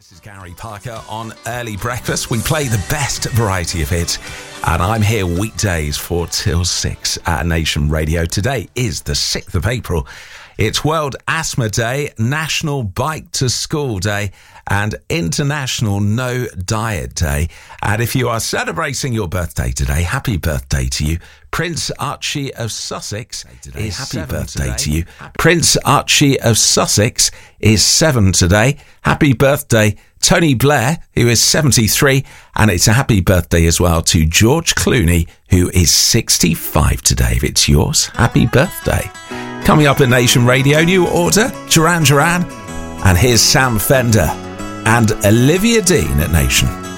This is Gary Parker on Early Breakfast. We play the best variety of hits, and I'm here weekdays 4 till 6 at Nation Radio. Today is the 6th of April. It's World Asthma Day, National Bike to School Day, and International No Diet Day. And if you are celebrating your birthday today, happy birthday to you. Prince Archie of Sussex is happy birthday to you. Prince Archie of Sussex is 7 today. Happy birthday, Tony Blair, who is 73. And it's a happy birthday as well to George Clooney, who is 65 today. If it's yours, happy birthday. Coming up at Nation Radio, New Order, Duran Duran. And here's Sam Fender and Olivia Dean at Nation.